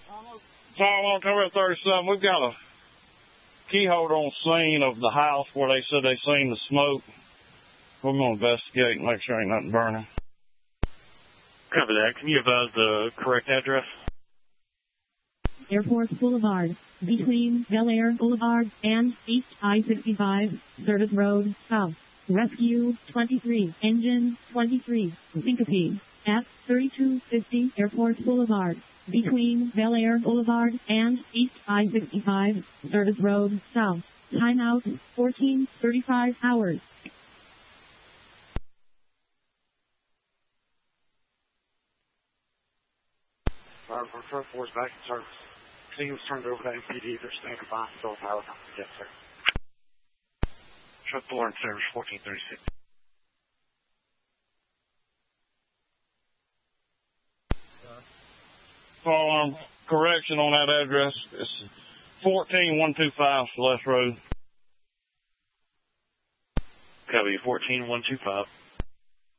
Call on cover 37. We've got a key holder on scene of the house where they said they seen the smoke. We're going to investigate and make sure ain't nothing burning. Cover that. Can you advise the correct address? Airport Boulevard, between Bel Air Boulevard and East I-65, Service Road, South. Rescue 23, Engine 23, Syncope, at 3250 Airport Boulevard, between Bel Air Boulevard and East I-65, Service Road, South. Timeout, 14:35 hours. For front force back in service. Signals turned over to MPD. They're standing by until the power comes. Yes, sir. Truck 4 in service, 1436. Correction on that address. It's 14125 Celeste Road. Copy, 14125.